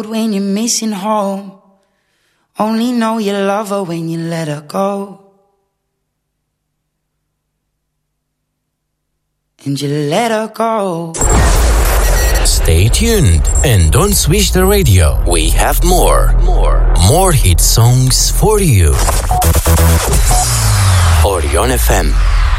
when you're missing home. Only know you love her when you let her go. And you let her go. Stay tuned and don't switch the radio. We have more hit songs for you. Orion FM.